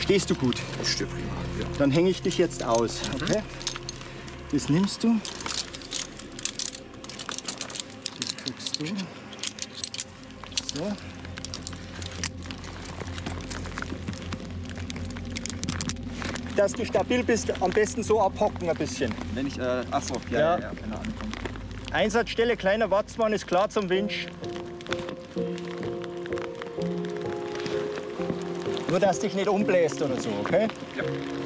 Stehst du gut? Ich stehe prima. Ja. Dann hänge ich dich jetzt aus. Okay? Das nimmst du. Das kriegst du. So. Dass du stabil bist, am besten so abhocken ein bisschen. Wenn ich, ach so, ja, keine Ahnung. Einsatzstelle, kleiner Watzmann, ist klar zum Winch. Nur, dass dich nicht umbläst oder so, okay? Ja.